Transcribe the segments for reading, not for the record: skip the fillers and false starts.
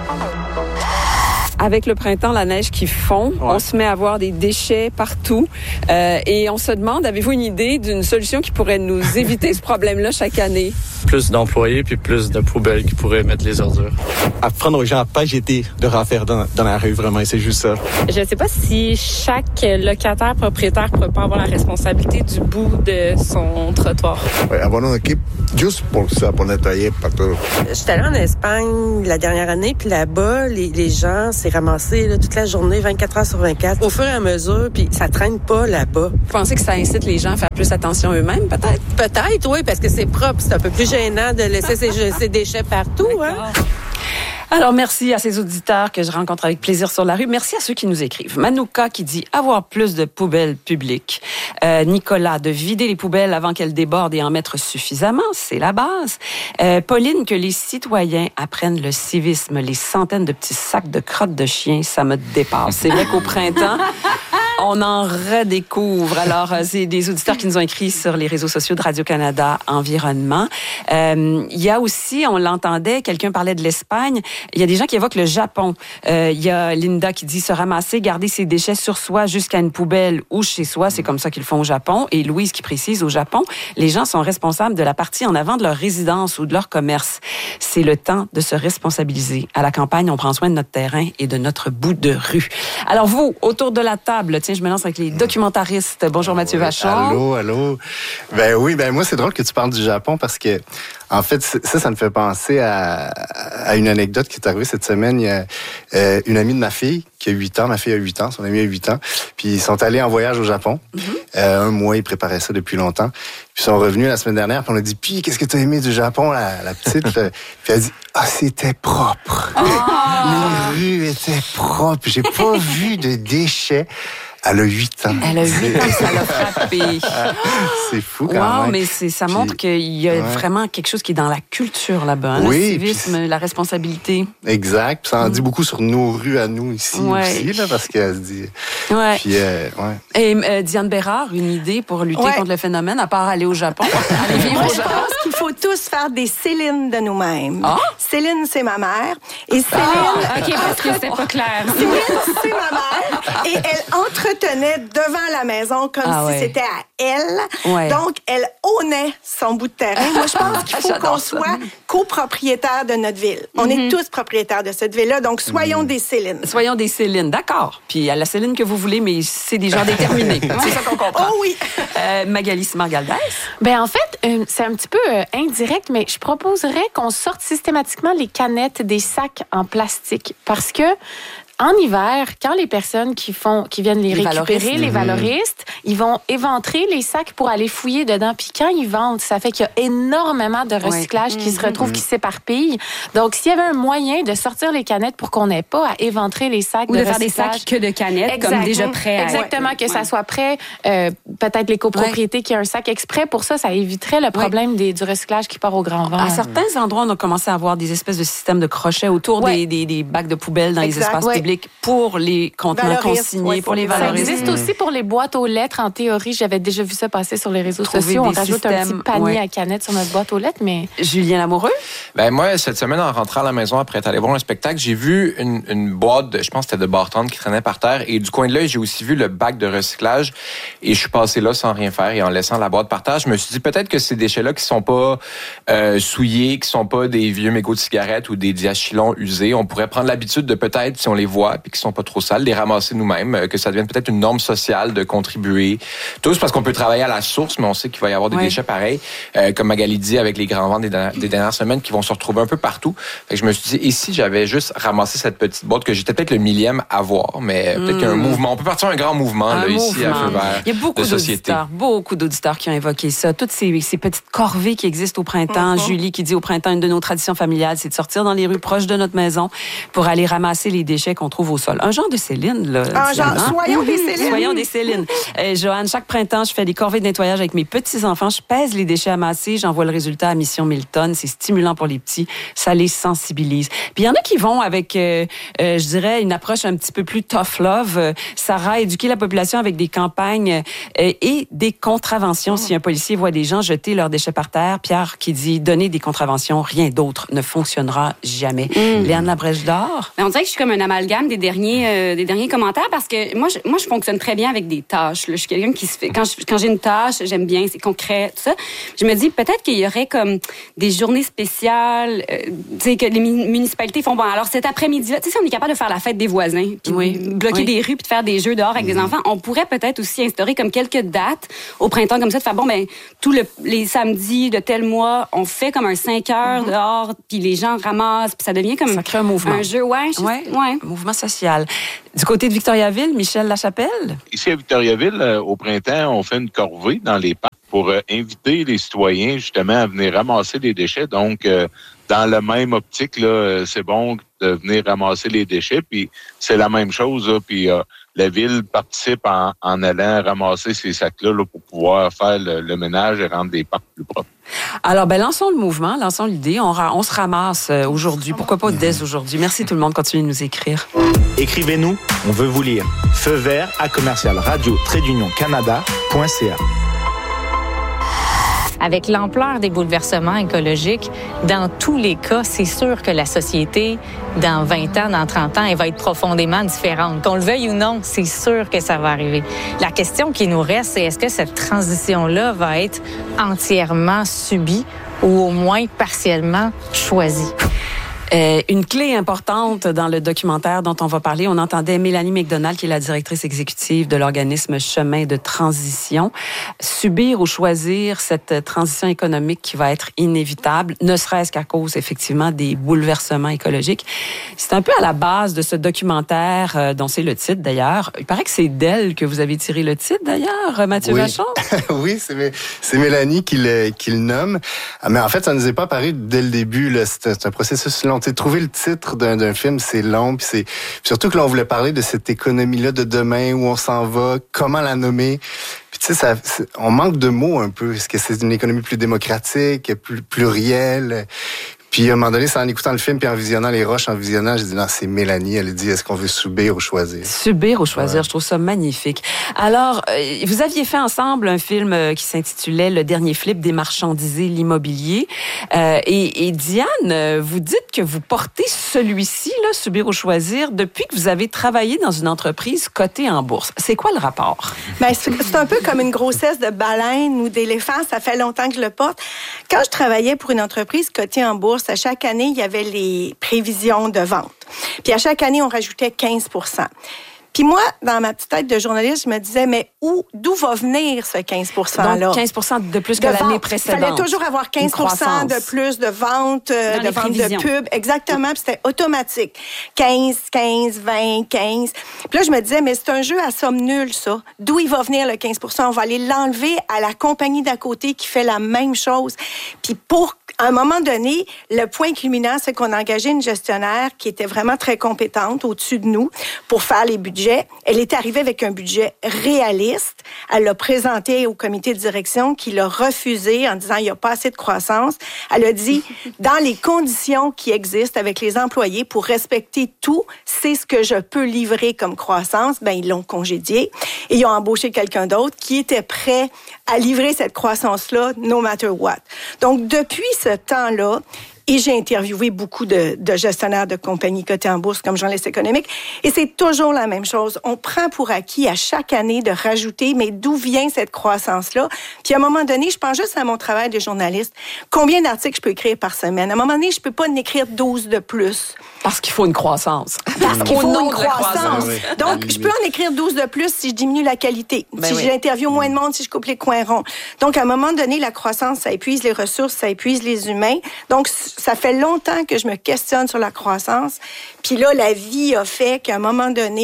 Avec le printemps, la neige qui fond, on se met à voir des déchets partout et on se demande, avez-vous une idée d'une solution qui pourrait nous éviter ce problème-là chaque année? Plus d'employés puis plus de poubelles qui pourraient mettre les ordures. Apprendre aux gens à pas jeter leur affaire dans la rue, vraiment, c'est juste ça. Je sais pas si chaque locataire propriétaire pourrait pas avoir la responsabilité du bout de son trottoir. Oui, avoir une équipe juste pour ça, pour nettoyer partout. J'étais allée en Espagne la dernière année, puis là-bas, les gens s'est ramassés là, toute la journée, 24 heures sur 24, au fur et à mesure, puis ça traîne pas là-bas. Vous pensez que ça incite les gens à faire plus attention eux-mêmes, peut-être? Peut-être, oui, parce que c'est propre. C'est un peu plus gênant de laisser ses déchets partout. Hein? Alors, merci à ces auditeurs que je rencontre avec plaisir sur la rue. Merci à ceux qui nous écrivent. Manouka qui dit avoir plus de poubelles publiques. Nicolas, de vider les poubelles avant qu'elles débordent et en mettre suffisamment, c'est la base. Pauline, que les citoyens apprennent le civisme. Les centaines de petits sacs de crottes de chiens, ça me dépasse. C'est vrai qu'au printemps, on en redécouvre. Alors, c'est des auditeurs qui nous ont écrit sur les réseaux sociaux de Radio-Canada Environnement. Il y a aussi, on l'entendait, quelqu'un parlait de l'Espagne. Il y a des gens qui évoquent le Japon. Il y a Linda qui dit se ramasser, garder ses déchets sur soi jusqu'à une poubelle ou chez soi. C'est comme ça qu'ils font au Japon. Et Louise qui précise, au Japon, les gens sont responsables de la partie en avant de leur résidence ou de leur commerce. C'est le temps de se responsabiliser. À la campagne, on prend soin de notre terrain et de notre bout de rue. Alors vous, autour de la table, tiens, je me lance avec les documentaristes. Bonjour Mathieu Vachon. Allô. Ben oui, moi c'est drôle que tu parles du Japon parce que en fait ça me fait penser à une anecdote qui est arrivée cette semaine. Il y a une amie de ma fille qui a 8 ans, ma fille a 8 ans, son amie a 8 ans, puis ils sont allés en voyage au Japon. Un mois, ils préparaient ça depuis longtemps. Puis ils sont revenus la semaine dernière, puis on a dit, puis qu'est-ce que tu as aimé du Japon, la petite? Puis elle a dit, c'était propre. Les rues étaient propres. J'ai pas vu de déchets. Elle a 8 ans. Elle a 8 ans, ça l'a frappé. C'est fou quand même. Mais ça montre qu'il y a vraiment quelque chose qui est dans la culture là-bas. Hein, oui, le civisme, la responsabilité. Exact. Puis ça en dit beaucoup sur nos rues à nous ici aussi, là, parce qu'elle se dit... Puis, Et Diane Bérard, une idée pour lutter contre le phénomène, à part aller au Japon? Aller vivre au Japon? Je pense qu'il faut tous faire des Céline de nous-mêmes. Ah? Céline, c'est ma mère. Et Céline... OK, parce que c'est pas clair. Céline, c'est ma mère. Et elle entretenait devant la maison comme si c'était à elle. Donc, elle ownait son bout de terrain. Moi, je pense qu'il faut qu'on soit copropriétaire de notre ville. On est tous propriétaires de cette ville-là, donc soyons des Célines. Soyons des Célines, d'accord. Puis à la Céline que vous voulez, mais c'est des gens déterminés. C'est ça qu'on comprend. Oh oui! Magali Simard-Galdès? En fait, c'est un petit peu indirect, mais je proposerais qu'on sorte systématiquement les canettes des sacs en plastique parce que en hiver, quand les personnes qui viennent les récupérer, les valoristes, ils vont éventrer les sacs pour aller fouiller dedans. Puis quand ils vendent, ça fait qu'il y a énormément de recyclage qui se retrouve, qui s'éparpille. Donc, s'il y avait un moyen de sortir les canettes pour qu'on n'ait pas à éventrer les sacs ou de faire des sacs que de canettes, comme déjà prêts. Exactement, que ça soit prêt. Peut-être les copropriétés qui ont un sac exprès. Pour ça, ça éviterait le problème du recyclage qui part au grand vent. À certains endroits, on a commencé à avoir des espèces de systèmes de crochets autour des bacs de poubelles dans les espaces publics pour les contenants consignés, pour les valoristes. Ça existe aussi pour les boîtes aux lettres. En théorie, j'avais déjà vu ça passer sur les réseaux sociaux. On rajoute un petit panier à canettes sur notre boîte aux lettres, mais... Julien Lamoureux? Moi, cette semaine, en rentrant à la maison après être allé voir un spectacle, j'ai vu une boîte, je pense que c'était de Barton qui traînait par terre, et du coin de l'œil, j'ai aussi vu le bac de recyclage, et je suis passé là sans rien faire et en laissant la boîte par terre. Je me suis dit peut-être que ces déchets-là qui sont pas souillés, qui sont pas des vieux mégots de cigarettes ou des diachylons usés, on pourrait prendre l'habitude de peut-être, si on les voit, puis qui sont pas trop sales, les ramasser nous-mêmes, que ça devienne peut-être une norme sociale de contribuer tous, parce qu'on peut travailler à la source, mais on sait qu'il va y avoir des déchets pareils, comme Magali dit, avec les grands vents des dernières semaines qui vont se retrouver un peu partout. Fait que je me suis dit, et si j'avais juste ramassé cette petite boîte que j'étais peut-être le millième à voir, mais peut-être qu'il y a un mouvement. On peut partir un grand mouvement ici à Feu-Vert. Il y a beaucoup d'auditeurs qui ont évoqué ça. Toutes ces petites corvées qui existent au printemps. Julie qui dit au printemps, une de nos traditions familiales, c'est de sortir dans les rues proches de notre maison pour aller ramasser les déchets qu'on qu'on trouve au sol. Un genre de Céline, là. Soyons des Céline. Soyons des Céline. Joanne, chaque printemps, je fais des corvées de nettoyage avec mes petits-enfants. Je pèse les déchets amassés. J'envoie le résultat à Mission 1000 tonnes. C'est stimulant pour les petits. Ça les sensibilise. Puis il y en a qui vont avec, je dirais, une approche un petit peu plus tough love. Sarah, éduquer la population avec des campagnes et des contraventions. Si un policier voit des gens jeter leurs déchets par terre, Pierre qui dit donner des contraventions, rien d'autre ne fonctionnera jamais. Léane Labrèche d'Or. On dirait que je suis comme un amalgame des derniers commentaires parce que moi je fonctionne très bien avec des tâches. Là. Je suis quelqu'un qui se fait quand j'ai une tâche, j'aime bien, c'est concret, tout ça. Je me dis peut-être qu'il y aurait comme des journées spéciales, tu sais que les municipalités font bon. Alors cet après-midi-là, tu sais si on est capable de faire la fête des voisins, puis bloquer des rues, puis de faire des jeux dehors avec des enfants, on pourrait peut-être aussi instaurer comme quelques dates au printemps comme ça de faire bon ben les samedis de tel mois, on fait comme un 5 heures dehors, puis les gens ramassent, puis ça devient comme ça crée un mouvement. Un jeu, un mouvement social. Du côté de Victoriaville, Michel Lachapelle? Ici à Victoriaville, au printemps, on fait une corvée dans les parcs pour inviter les citoyens justement à venir ramasser les déchets. Donc, dans la même optique, là, c'est bon de venir ramasser les déchets. Puis c'est la même chose. Là, puis la ville participe en allant ramasser ces sacs-là là, pour pouvoir faire le ménage et rendre les parcs plus propres. Alors, lançons le mouvement, lançons l'idée. On se ramasse aujourd'hui. Pourquoi pas dès aujourd'hui? Merci tout le monde. Continuez de nous écrire. Écrivez-nous, on veut vous lire. Feu vert à commercial-radio-canada.ca. Avec l'ampleur des bouleversements écologiques, dans tous les cas, c'est sûr que la société, dans 20 ans, dans 30 ans, elle va être profondément différente. Qu'on le veuille ou non, c'est sûr que ça va arriver. La question qui nous reste, c'est est-ce que cette transition-là va être entièrement subie ou au moins partiellement choisie? Une clé importante dans le documentaire dont on va parler, on entendait Mélanie McDonald, qui est la directrice exécutive de l'organisme Chemin de transition, subir ou choisir cette transition économique qui va être inévitable, ne serait-ce qu'à cause, effectivement, des bouleversements écologiques. C'est un peu à la base de ce documentaire, dont c'est le titre, d'ailleurs. Il paraît que c'est d'elle que vous avez tiré le titre, d'ailleurs, Mathieu Vachon. Oui, c'est Mélanie qui le nomme. Mais en fait, ça ne nous est pas paru dès le début. Là. C'est un processus long. Trouver le titre d'un film, c'est long. Puis surtout que là, on voulait parler de cette économie-là de demain, où on s'en va, comment la nommer. Puis tu sais, on manque de mots un peu. Est-ce que c'est une économie plus démocratique, plus plurielle? Puis à un moment donné, c'est en écoutant le film puis en visionnant les roches, j'ai dit non, c'est Mélanie. Elle a dit, est-ce qu'on veut subir ou choisir? Subir ou choisir, je trouve ça magnifique. Alors, vous aviez fait ensemble un film qui s'intitulait Le dernier flip, démarchandiser l'immobilier. Et Diane, vous dites que vous portez celui-ci, là, subir ou choisir, depuis que vous avez travaillé dans une entreprise cotée en bourse. C'est quoi le rapport? C'est un peu comme une grossesse de baleine ou d'éléphant. Ça fait longtemps que je le porte. Quand je travaillais pour une entreprise cotée en bourse, à chaque année, il y avait les prévisions de vente. Puis à chaque année, on rajoutait 15 %. Puis moi, dans ma petite tête de journaliste, je me disais, mais d'où va venir ce 15 %-là? Donc 15 % de plus que l'année précédente. Il fallait toujours avoir 15 % de plus de vente, de pub. Exactement, puis c'était automatique. 15, 20, 15. Puis là, je me disais, mais c'est un jeu à somme nulle, ça. D'où il va venir le 15 %? On va aller l'enlever à la compagnie d'à côté qui fait la même chose. Puis à un moment donné, le point culminant, c'est qu'on a engagé une gestionnaire qui était vraiment très compétente au-dessus de nous pour faire les budgets. Elle est arrivée avec un budget réaliste. Elle l'a présenté au comité de direction qui l'a refusé en disant il n'y a pas assez de croissance. Elle a dit dans les conditions qui existent avec les employés pour respecter tout, c'est ce que je peux livrer comme croissance. Ils l'ont congédié et ils ont embauché quelqu'un d'autre qui était prêt à livrer cette croissance-là no matter what. Donc, depuis ce temps-là, et j'ai interviewé beaucoup de gestionnaires de compagnies cotées en bourse comme journaliste économique. Et c'est toujours la même chose. On prend pour acquis à chaque année de rajouter, mais d'où vient cette croissance-là? Puis à un moment donné, je pense juste à mon travail de journaliste. Combien d'articles je peux écrire par semaine? À un moment donné, je peux pas en écrire 12 de plus. Parce qu'il faut une croissance. Parce qu'il faut une croissance. Donc, je peux en écrire 12 de plus si je diminue la qualité, j'interviewe moins de monde, si je coupe les coins ronds. Donc, à un moment donné, la croissance, ça épuise les ressources, ça épuise les humains. Donc, ça fait longtemps que je me questionne sur la croissance. Puis là, la vie a fait qu'à un moment donné,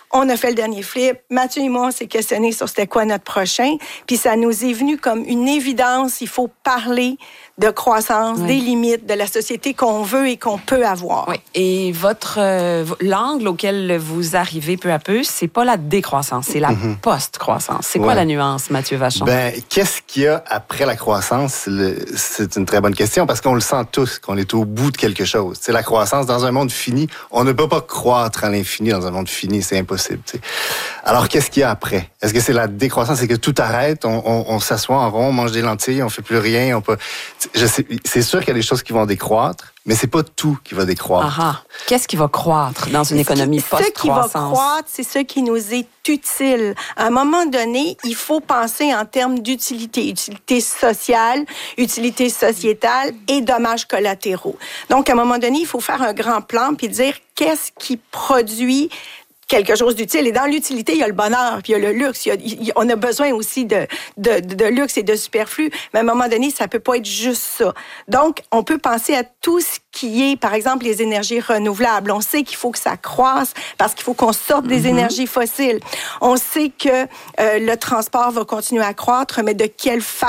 On a fait le dernier flip. Mathieu et moi, on s'est questionnés sur c'était quoi notre prochain. Puis ça nous est venu comme une évidence. Il faut parler de croissance, des limites de la société qu'on veut et qu'on peut avoir. Oui. Et l'angle auquel vous arrivez peu à peu, c'est pas la décroissance, c'est la post-croissance. C'est quoi la nuance, Mathieu Vachon? Qu'est-ce qu'il y a après la croissance? C'est une très bonne question parce qu'on le sent tous, qu'on est au bout de quelque chose. C'est la croissance dans un monde fini. On ne peut pas croître à l'infini dans un monde fini, c'est impossible. T'sais. Alors, qu'est-ce qu'il y a après? Est-ce que c'est la décroissance? C'est que tout arrête, on s'assoit en rond, on mange des lentilles, on fait plus rien, c'est sûr qu'il y a des choses qui vont décroître, mais c'est pas tout qui va décroître. Qu'est-ce qui va croître dans une économie post-croissance? Ce qui va croître, c'est ce qui nous est utile. À un moment donné, il faut penser en termes d'utilité. Utilité sociale, utilité sociétale et dommages collatéraux. Donc, à un moment donné, il faut faire un grand plan puis dire qu'est-ce qui produit quelque chose d'utile. Et dans l'utilité, il y a le bonheur, puis il y a le luxe. On a besoin aussi de luxe et de superflu, mais à un moment donné, ça peut pas être juste ça. Donc, on peut penser à tout ce qui est, par exemple, les énergies renouvelables. On sait qu'il faut que ça croisse parce qu'il faut qu'on sorte des énergies fossiles. On sait que le transport va continuer à croître, mais de quelle façon?